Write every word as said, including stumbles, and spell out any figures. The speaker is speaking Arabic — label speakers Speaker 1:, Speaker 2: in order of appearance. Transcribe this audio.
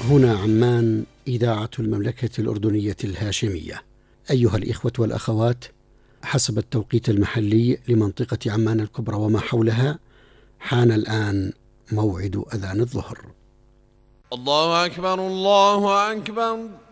Speaker 1: هنا عمان، إذاعة المملكة الأردنية الهاشمية. أيها الإخوة والأخوات، حسب التوقيت المحلي لمنطقة عمان الكبرى وما حولها، حان الآن موعد أذان الظهر.
Speaker 2: الله أكبر الله أكبر.